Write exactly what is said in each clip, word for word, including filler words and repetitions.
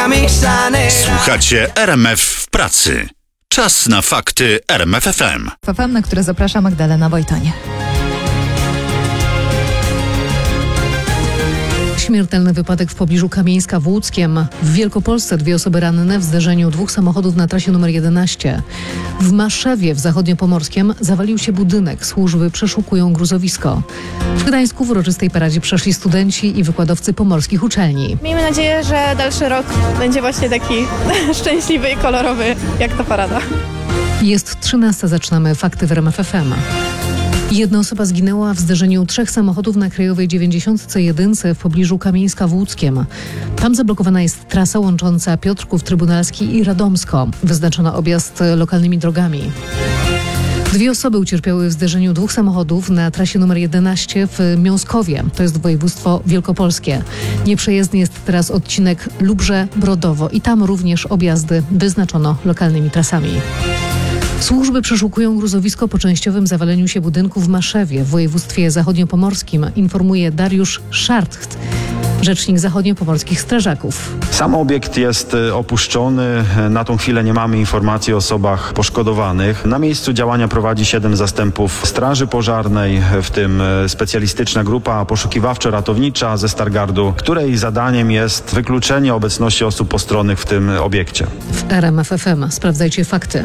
Słuchacie R M F w pracy. Czas na fakty R M F F M. F M, na które zaprasza Magdalena Wojtanie. Śmiertelny wypadek w pobliżu Kamieńska w Łódzkiem. W Wielkopolsce dwie osoby ranne w zderzeniu dwóch samochodów na trasie numer jedenaście. W Maszewie w Zachodniopomorskiem zawalił się budynek. Służby przeszukują gruzowisko. W Gdańsku w uroczystej paradzie przeszli studenci i wykładowcy pomorskich uczelni. Miejmy nadzieję, że dalszy rok będzie właśnie taki szczęśliwy i kolorowy jak ta parada. Jest trzynasta, zaczynamy fakty w R M F F M. Jedna osoba zginęła w zderzeniu trzech samochodów na Krajowej dziewięćdziesiąt jeden w pobliżu Kamieńska w Łódzkiem. Tam zablokowana jest trasa łącząca Piotrków Trybunalski i Radomsko. Wyznaczono objazd lokalnymi drogami. Dwie osoby ucierpiały w zderzeniu dwóch samochodów na trasie numer jedenaście w Miąskowie. To jest województwo wielkopolskie. Nieprzejezdny jest teraz odcinek Lubrze-Brodowo i tam również objazdy wyznaczono lokalnymi trasami. Służby przeszukują gruzowisko po częściowym zawaleniu się budynku w Maszewie w województwie zachodniopomorskim, informuje Dariusz Szartcht, rzecznik zachodniopomorskich strażaków. Sam obiekt jest opuszczony. Na tą chwilę nie mamy informacji o osobach poszkodowanych. Na miejscu działania prowadzi siedem zastępów straży pożarnej, w tym specjalistyczna grupa poszukiwawczo-ratownicza ze Stargardu, której zadaniem jest wykluczenie obecności osób postronnych w tym obiekcie. W R M F F M sprawdzajcie fakty.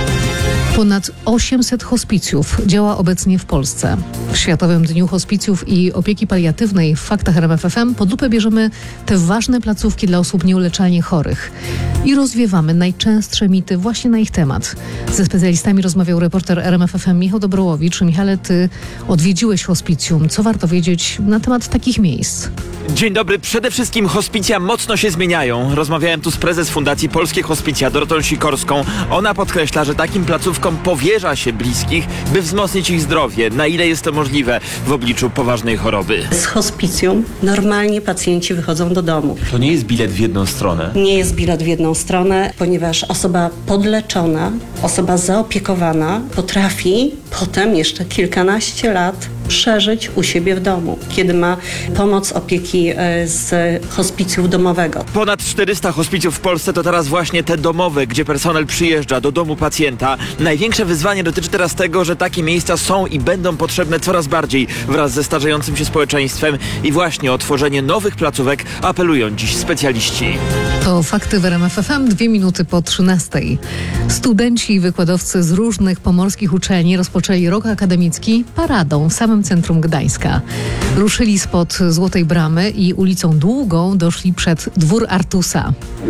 Ponad osiemset hospicjów działa obecnie w Polsce. W Światowym Dniu Hospicjów i Opieki Paliatywnej w faktach R M F F M pod lupę bierzemy te ważne placówki dla osób nieuleczalnie chorych i rozwiewamy najczęstsze mity właśnie na ich temat. Ze specjalistami rozmawiał reporter R M F F M Michał Dobrołowicz. Michale, ty odwiedziłeś hospicjum. Co warto wiedzieć na temat takich miejsc? Dzień dobry. Przede wszystkim hospicja mocno się zmieniają. Rozmawiałem tu z prezes Fundacji Polskie Hospicja Dorotą Sikorską. Ona podkreśla, że takim placówkom powierza się bliskich, by wzmocnić ich zdrowie, na ile jest to możliwe w obliczu poważnej choroby. Z hospicjum normalnie pacjenci wychodzą do domu. To nie jest bilet w jedną stronę. Nie jest bilet w jedną stronę, ponieważ osoba podleczona, osoba zaopiekowana potrafi potem jeszcze kilkanaście lat przeżyć u siebie w domu, kiedy ma pomoc opieki z hospicjum domowego. Ponad czterysta hospicjów w Polsce to teraz właśnie te domowe, gdzie personel przyjeżdża do domu pacjenta. Największe wyzwanie dotyczy teraz tego, że takie miejsca są i będą potrzebne coraz bardziej wraz ze starzejącym się społeczeństwem i właśnie o tworzenie nowych placówek apelują dziś specjaliści. To fakty w R M F F M, dwie minuty po trzynastej. Studenci i wykładowcy z różnych pomorskich uczelni rozpoczęli rok akademicki paradą w samym centrum Gdańska. Ruszyli spod Złotej Bramy i ulicą Długą doszli przed dwór Artusa.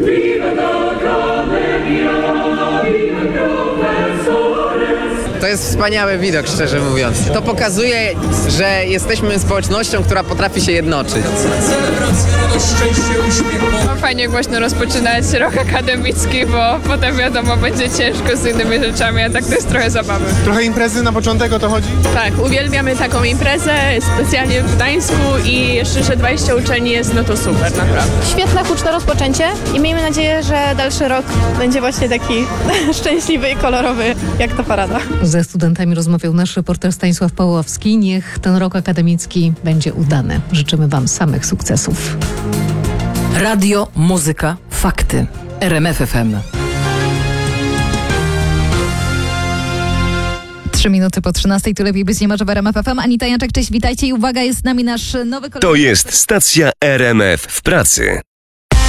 To jest wspaniały widok, szczerze mówiąc. To pokazuje, że jesteśmy społecznością, która potrafi się jednoczyć. Fajnie głośno rozpoczynać rok akademicki, bo potem wiadomo, będzie ciężko z innymi rzeczami, a tak to jest trochę zabawy. Trochę imprezy na początek, o to chodzi? Tak, uwielbiamy taką imprezę, specjalnie w Gdańsku i jeszcze, że dwadzieścia uczelni jest, no to super, naprawdę. Świetne, huczne rozpoczęcie i miejmy nadzieję, że dalszy rok będzie właśnie taki szczęśliwy i kolorowy jak ta parada. Ze studentami rozmawiał nasz reporter Stanisław Pawłowski. Niech ten rok akademicki będzie udany. Życzymy wam samych sukcesów. Radio, muzyka, fakty. R M F F M. Trzy minuty po trzynastej, tu lepiej być nie może w R M F F M. Anita Janczak, cześć, witajcie i uwaga, jest z nami nasz nowy kolega. To jest stacja R M F w pracy.